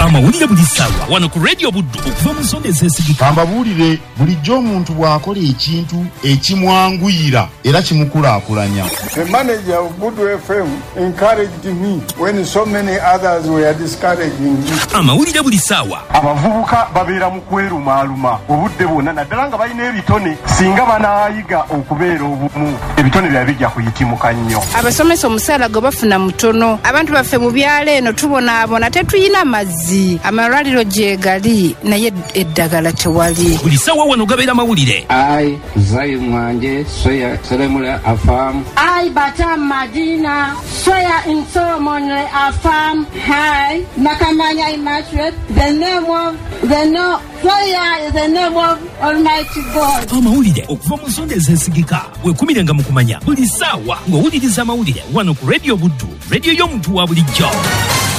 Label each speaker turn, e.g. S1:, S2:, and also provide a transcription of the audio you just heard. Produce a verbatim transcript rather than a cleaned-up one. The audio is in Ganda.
S1: amawulire buli ssaawa wano ku Radio Buddu okuva mu nsonda ezeesigika.
S2: Ambabuulire bulijjo omuntu bw'akola ekintu ekimwanguyira era kimukulaakulanya.
S3: The manager of Buddu F M encouraged me when so many others were discouraging me.
S1: Amawulire buli ssaawa.
S4: Abavubuka babeera mu kwerumaaluma obudde bwonna naddala nga balina ebitone singa banaayiga okubeera obumu ebitone byabwe bijja kuyitimuka nnyo.
S5: Abasomesa omusaala gwe bafuna mutono. Abantu baffe mu byalo eno tubonaabona tetuyina mazzi. Amalwaliro gyegali naye eddagala tewali.
S1: Buli ssaawa wano gabeera amawulire.
S6: Ai Zai Mwanje Soya Selemule Afam.
S7: Ai Batam Madina Soya Insomone Afam. Hi Nakamanya Immaculate. The name of the no Soya is the name of Almighty God.
S1: Amawulire okuva mu nsonda ezeesigika weekumirenga mu kumanya buli ssaawa ng'owuliriza amawulire wano ku Radio Buddu, radio y'omuntu wa bulijjo.